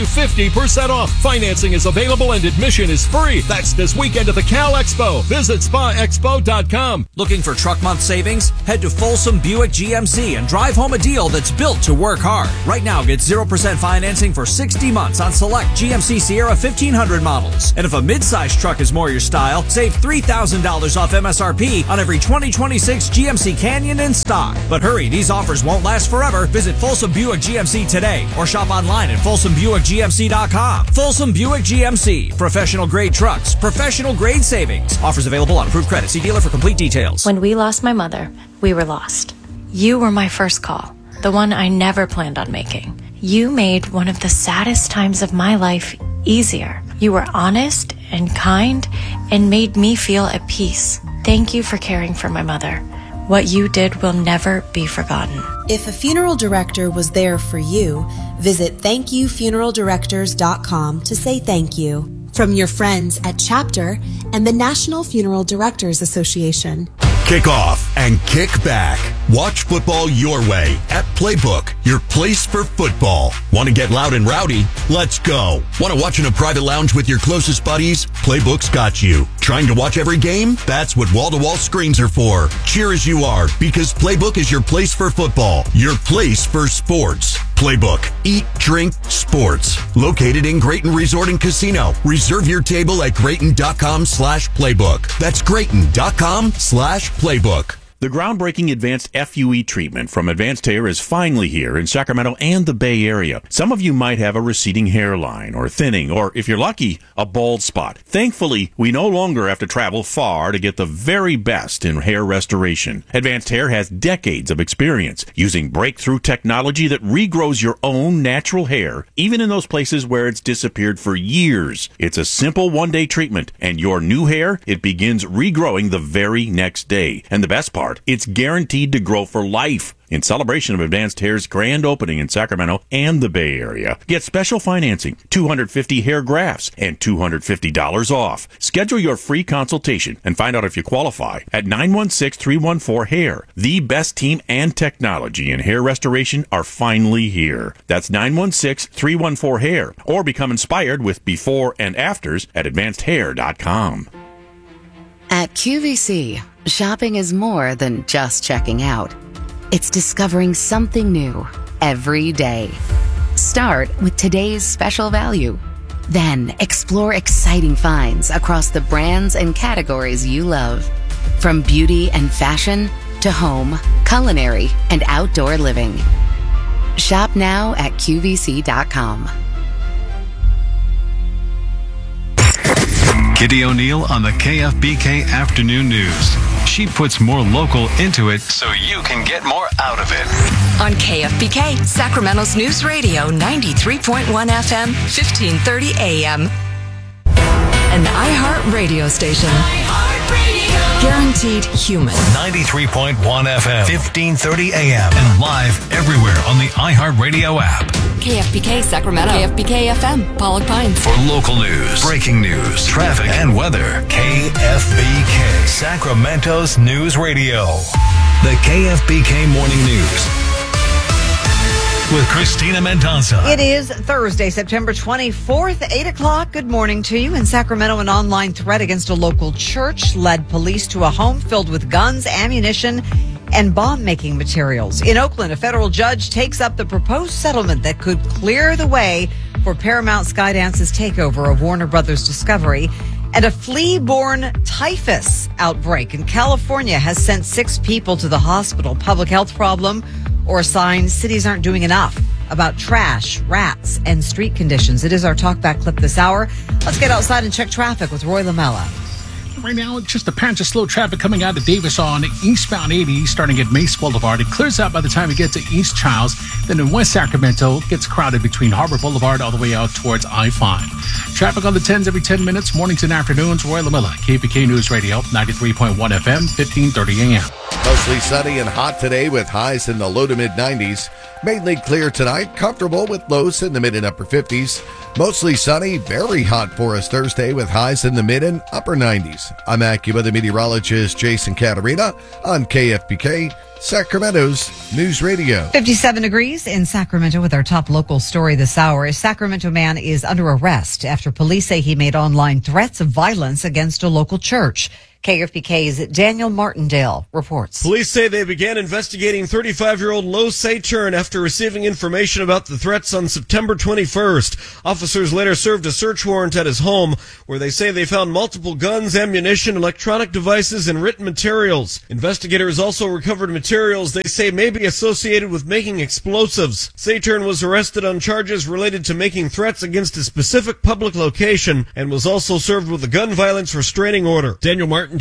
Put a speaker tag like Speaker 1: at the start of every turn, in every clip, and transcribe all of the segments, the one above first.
Speaker 1: 50% off. Financing is available and admission is free. That's this weekend at the Cal Expo. Visit spaexpo.com.
Speaker 2: Looking for truck month savings? Head to Folsom Buick GMC and drive home a deal that's built to work hard. Right now, get 0% financing for 60 months on select GMC Sierra 1500 models. And if a mid-size truck is more your style, save $3,000 off MSRP on every 2026 GMC Canyon in stock. But hurry, these offers won't last forever. Visit Folsom Buick GMC today or shop online at FolsomBuickGMC.com. Folsom Buick GMC. Professional grade trucks. Professional grade savings. Offers available on approved credit. See dealer for complete details.
Speaker 3: When we lost my mother, we were lost. You were my first call. The one I never planned on making. You made one of the saddest times of my life easier. You were honest and kind and made me feel at peace. Thank you for caring for my mother. What you did will never be forgotten.
Speaker 4: If a funeral director was there for you, visit thankyoufuneraldirectors.com to say thank you. From your friends at Chapter and the National Funeral Directors Association.
Speaker 5: Kick off and kick back. Watch football your way at Playbook, your place for football. Want to get loud and rowdy? Let's go. Want to watch in a private lounge with your closest buddies? Playbook's got you. Trying to watch every game? That's what wall-to-wall screens are for. Cheer as you are, because Playbook is your place for football, your place for sports. Playbook. Eat, drink, sports. Located in Grayton Resort and Casino. Reserve your table at Grayton.com/playbook. That's Grayton.com/playbook.
Speaker 6: The groundbreaking advanced FUE treatment from Advanced Hair is finally here in Sacramento and the Bay Area. Some of you might have a receding hairline or thinning, or if you're lucky, a bald spot. Thankfully, we no longer have to travel far to get the very best in hair restoration. Advanced Hair has decades of experience using breakthrough technology that regrows your own natural hair, even in those places where it's disappeared for years. It's a simple one-day treatment, and your new hair, it begins regrowing the very next day. And the best part, it's guaranteed to grow for life. In celebration of Advanced Hair's grand opening in Sacramento and the Bay Area, get special financing, 250 hair grafts, and $250 off. Schedule your free consultation and find out if you qualify at 916-314-HAIR. The best team and technology in hair restoration are finally here. That's 916-314-HAIR, or become inspired with before and afters at advancedhair.com.
Speaker 7: At QVC, shopping is more than just checking out. It's discovering something new every day. Start with today's special value. Then explore exciting finds across the brands and categories you love. From beauty and fashion to home, culinary, and outdoor living. Shop now at QVC.com.
Speaker 8: Kitty O'Neill on the KFBK Afternoon News. She puts more local into it so you can get more out of it.
Speaker 9: On KFBK, Sacramento's News Radio, 93.1 FM, 1530 AM. An iHeart radio station. Guaranteed human.
Speaker 8: 93.1 FM, 1530 AM, and live everywhere on the iHeartRadio app.
Speaker 9: KFBK Sacramento. KFBK FM, Pollock Pines.
Speaker 8: For local news, breaking news, traffic, and weather, KFBK, Sacramento's News Radio. The KFBK Morning News. With Christina Mendoza.
Speaker 10: It is Thursday, September 24th, 8 o'clock. Good morning to you. In Sacramento, an online threat against a local church led police to a home filled with guns, ammunition, and bomb-making materials. In Oakland, a federal judge takes up the proposed settlement that could clear the way for Paramount Skydance's takeover of Warner Brothers Discovery. And a flea-borne typhus outbreak in California has sent 6 people to the hospital. Public health problem or a sign cities aren't doing enough about trash, rats, and street conditions. It is our talkback clip this hour. Let's get outside and check traffic with Roy Lamella.
Speaker 11: Right now, it's just a patch of slow traffic coming out of Davis on eastbound 80, starting at Mace Boulevard. It clears out by the time you get to East Childs. Then in West Sacramento, it gets crowded between Harbor Boulevard all the way out towards I-5. Traffic on the 10s every 10 minutes, mornings and afternoons. Roy Lamella, KPK News Radio, 93.1 FM, 1530 AM.
Speaker 12: Mostly sunny and hot today with highs in the low to mid 90s. Mainly clear tonight, comfortable with lows in the mid and upper 50s. Mostly sunny, very hot for us Thursday with highs in the mid and upper 90s. I'm AccuWeather meteorologist Jason Caterina on KFBK, Sacramento's News Radio.
Speaker 10: 57 degrees in Sacramento with our top local story this hour. A Sacramento man is under arrest after police say he made online threats of violence against a local church. KFBK's Daniel Martindale reports.
Speaker 13: Police say they began investigating 35-year-old Lo Saturn after receiving information about the threats on September 21st. Officers later served a search warrant at his home, where they say they found multiple guns, ammunition, electronic devices, and written materials. Investigators also recovered materials they say may be associated with making explosives. Saturn was arrested on charges related to making threats against a specific public location and was also served with a gun violence restraining order. Daniel Martindale,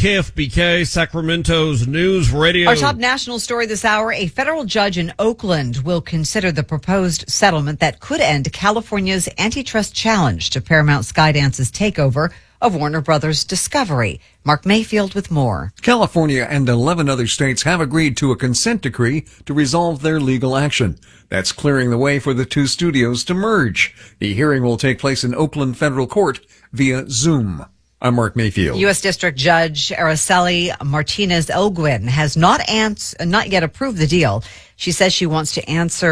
Speaker 13: KFBK, Sacramento's News Radio.
Speaker 10: Our top national story this hour, a federal judge in Oakland will consider the proposed settlement that could end California's antitrust challenge to Paramount Skydance's takeover of Warner Brothers Discovery. Mark Mayfield with more.
Speaker 14: California and 11 other states have agreed to a consent decree to resolve their legal action. That's clearing the way for the two studios to merge. The hearing will take place in Oakland Federal Court via Zoom. I'm Mark Mayfield.
Speaker 10: U.S. District Judge Araceli Martinez-Elguin has not yet approved the deal. She says she wants to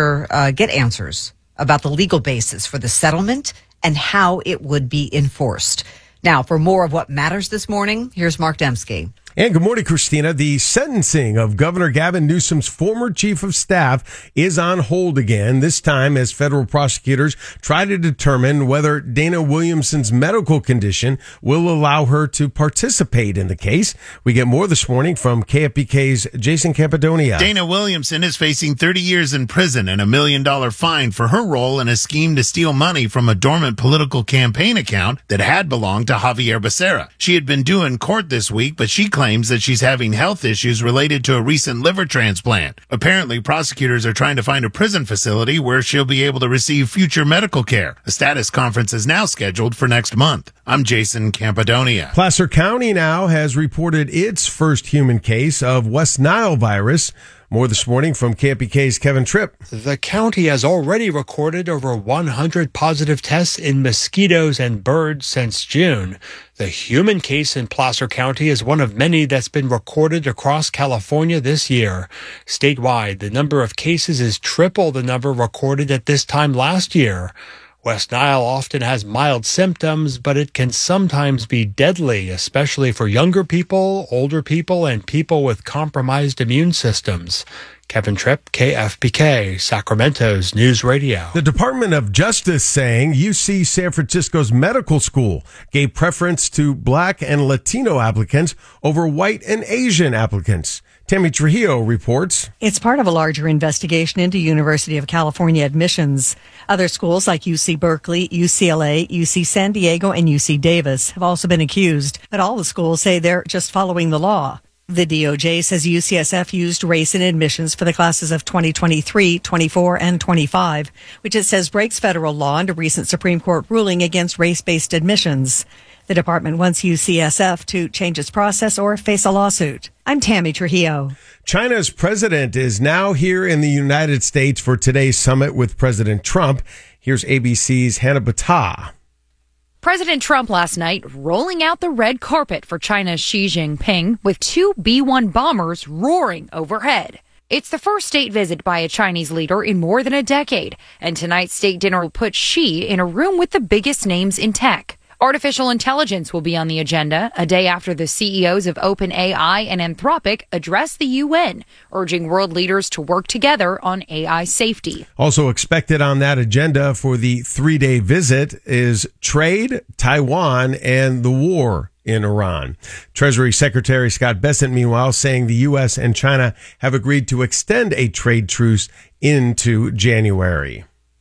Speaker 10: get answers about the legal basis for the settlement and how it would be enforced. Now, for more of what matters this morning, here's Mark Dembski.
Speaker 15: And good morning, Christina. The sentencing of Governor Gavin Newsom's former chief of staff is on hold again, this time as federal prosecutors try to determine whether Dana Williamson's medical condition will allow her to participate in the case. We get more this morning from KFBK's Jason Campidonia.
Speaker 16: Dana Williamson is facing 30 years in prison and $1 million fine for her role in a scheme to steal money from a dormant political campaign account that had belonged to Javier Becerra. She had been due in court this week, but she claims that she's having health issues related to a recent liver transplant. Apparently, prosecutors are trying to find a prison facility where she'll be able to receive future medical care. A status conference is now scheduled for next month. I'm Jason Campidonia.
Speaker 15: Placer County now has reported its first human case of West Nile virus. More this morning from KFBK's Kevin Tripp.
Speaker 17: The county has already recorded over 100 positive tests in mosquitoes and birds since June. The human case in Placer County is one of many that's been recorded across California this year. Statewide, the number of cases is triple the number recorded at this time last year. West Nile often has mild symptoms, but it can sometimes be deadly, especially for younger people, older people, and people with compromised immune systems. Kevin Tripp, KFBK, Sacramento's News Radio.
Speaker 15: The Department of Justice saying UC San Francisco's medical school gave preference to Black and Latino applicants over white and Asian applicants. Tammy Trujillo reports.
Speaker 18: It's part of a larger investigation into University of California admissions. Other schools like UC Berkeley, UCLA, UC San Diego, and UC Davis have also been accused, but all the schools say they're just following the law. The DOJ says UCSF used race in admissions for the classes of 2023, 24, and 25, which it says breaks federal law and a recent Supreme Court ruling against race-based admissions. The department wants UCSF to change its process or face a lawsuit. I'm Tammy Trujillo.
Speaker 15: China's president is now here in the United States for today's summit with President Trump. Here's ABC's Hannah Battah.
Speaker 19: President Trump last night rolling out the red carpet for China's Xi Jinping with two B-1 bombers roaring overhead. It's the first state visit by a Chinese leader in more than a decade, and tonight's state dinner will put Xi in a room with the biggest names in tech. Artificial intelligence will be on the agenda a day after the CEOs of OpenAI and Anthropic address the UN, urging world leaders to work together on AI safety.
Speaker 15: Also expected on that agenda for the 3-day visit is trade, Taiwan, and the war in Iran. Treasury Secretary Scott Bessent, meanwhile, saying the U.S. and China have agreed to extend a trade truce into January.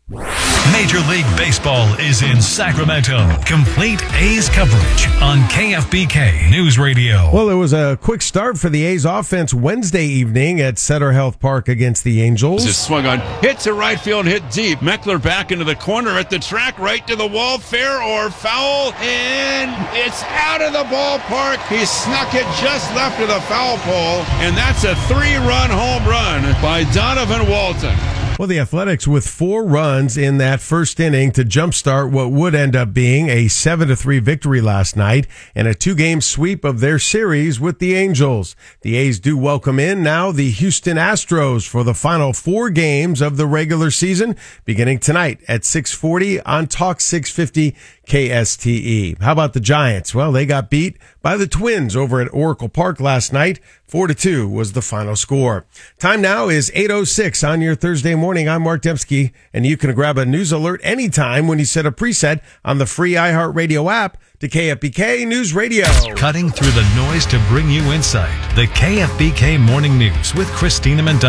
Speaker 8: Major League Baseball is in Sacramento. Complete A's coverage on KFBK News Radio.
Speaker 15: Well, it was a quick start for the A's offense Wednesday evening at Sutter Health Park against the Angels.
Speaker 20: Just swung on, hit to right field, hit deep. Meckler back into the corner at the track, right to the wall, fair or foul, and it's out of the ballpark. He snuck it just left of the foul pole, and that's a 3-run home run by Donovan Walton.
Speaker 15: Well, the Athletics with 4 runs in that first inning to jumpstart what would end up being a 7-3 victory last night and a 2-game sweep of their series with the Angels. The A's do welcome in now the Houston Astros for the final 4 games of the regular season, beginning tonight at 6:40 on Talk 650 KSTE. How about the Giants? Well, they got beat by the Twins over at Oracle Park last night. 4-2 was the final score. Time now is 8:06 on your Thursday morning. I'm Mark Dembski, and you can grab a news alert anytime when you set a preset on the free iHeartRadio app to KFBK News Radio.
Speaker 8: Cutting through the noise to bring you insight. The KFBK Morning News with Christina Mendoza.